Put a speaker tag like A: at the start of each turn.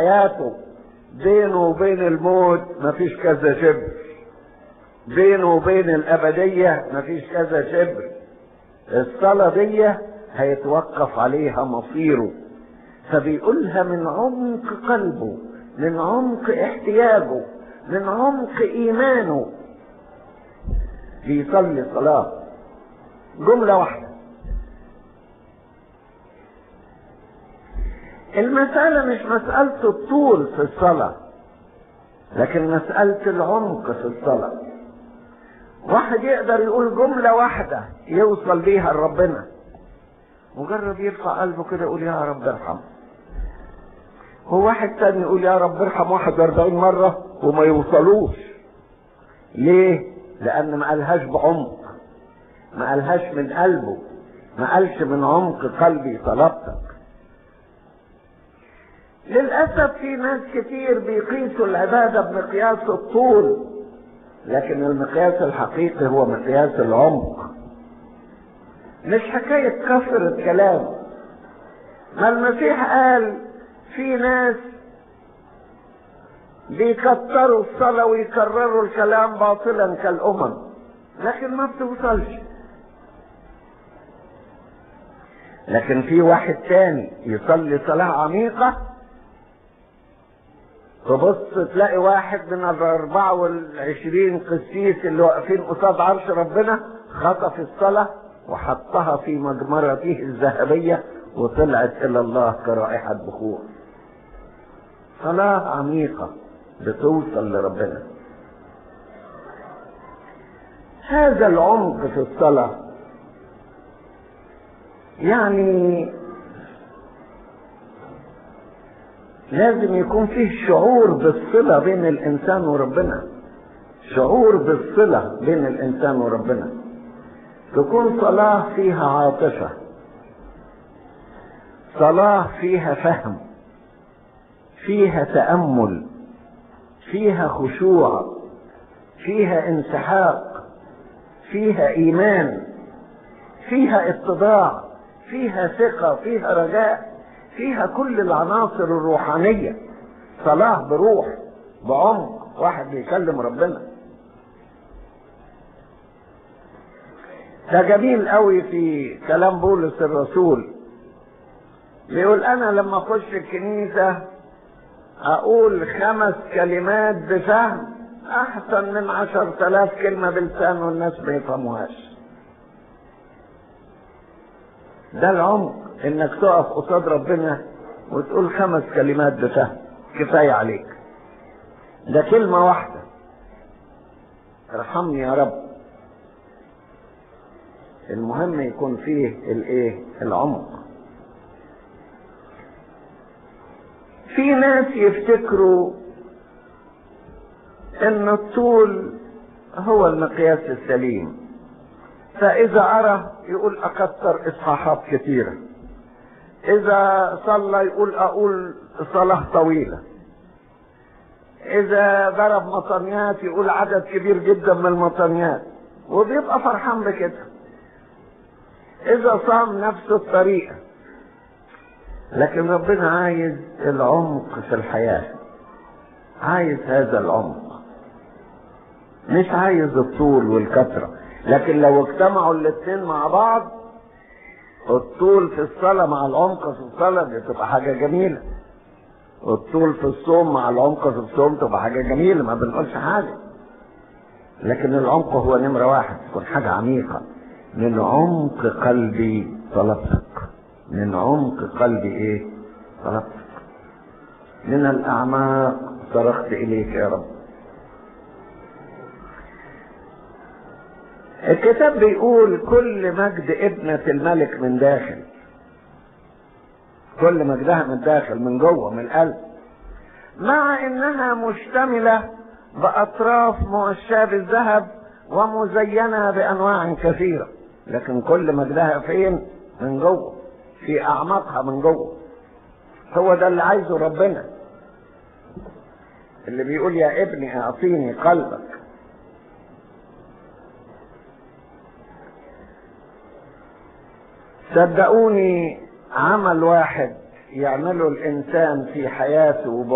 A: حياته بينه وبين الموت مفيش كذا شبر، بينه وبين الأبدية مفيش كذا شبر. الصلاة دي هيتوقف عليها مصيره، فبيقولها من عمق قلبه، من عمق احتياجه، من عمق إيمانه، بيصلي صلاة جملة واحدة. المسألة مش مسألة الطول في الصلاة، لكن مسألة العمق في الصلاة. واحد يقدر يقول جملة واحدة يوصل بيها لربنا، مجرد يرفع قلبه كده يقول يا رب ارحم. هو واحد تاني يقول يا رب ارحم 41 مرة وما يوصلوش. ليه؟ لأن ما قالهاش بعمق، ما قالهاش من قلبه، ما قالش من عمق قلبي طلبتك. للأسف في ناس كتير بيقيسوا العبادة بمقياس الطول، لكن المقياس الحقيقي هو مقياس العمق، مش حكاية كثرة كلام. ما المسيح قال في ناس بيكتروا الصلاة ويكرروا الكلام باطلا كالأمم، لكن ما بتوصلش. لكن في واحد تاني يصلي صلاة عميقة، تبص تلاقي واحد من 24 قسيس اللي واقفين قصاد عرش ربنا خطف الصلاة وحطها في مجمرته الذهبية وطلعت إلى الله كرائحة بخور. صلاة عميقة بتوصل لربنا. هذا العمق في الصلاة يعني لازم يكون فيه شعور بالصلة بين الإنسان وربنا، شعور بالصلة بين الإنسان وربنا. تكون صلاة فيها عاطفة، صلاة فيها فهم، فيها تأمل، فيها خشوع، فيها انسحاق، فيها إيمان، فيها اتضاع، فيها ثقة، فيها رجاء، فيها كل العناصر الروحانية. صلاة بروح بعمق، واحد بيكلم ربنا. ده جميل قوي في كلام بولس الرسول، بيقول انا لما اخش الكنيسة اقول 5 كلمات بفهم احسن من 10,000 كلمة بلسان والناس ما يفهموهاش. ده العمق، انك تقف قصاد ربنا وتقول 5 كلمات بفهم كفاية عليك. ده كلمة واحدة، ارحمني يا رب. المهم يكون فيه العمق. في ناس يفتكروا ان الطول هو المقياس السليم، فاذا ارى يقول اكثر اصحاحات كثيرة، اذا صلى يقول اقول صلاة طويلة، اذا ضرب مطنيات يقول عدد كبير جدا من المطنيات وبيبقى فرحان بكده، اذا صام نفس الطريقة. لكن ربنا عايز العمق في الحياة، عايز هذا العمق، مش عايز الطول والكثرة. لكن لو اجتمعوا الاثنين مع بعض، الطول في الصلاة مع العمق في الصلاة دي تبقى حاجة جميلة، الطول في الصوم مع العمق في الصوم تبقى حاجة جميلة، ما بنقولش حاجة. لكن العمق هو نمرة واحد، تكون حاجة عميقة. من عمق قلبي طلبتك، من عمق قلبي طلبتك، من الأعماق صرخت إليك يا رب. الكتاب بيقول كل مجد ابنة الملك من داخل، كل مجدها من داخل، من جوه، من القلب، مع انها مشتملة بأطراف مؤشاة بالذهب ومزينة بأنواع كثيرة، لكن كل مجدها فين؟ من جوه، في أعماقها من جوه. هو ده اللي عايزه ربنا، اللي بيقول يا ابني أعطيني قلبك. صدقوني عمل واحد يعمله الإنسان في حياته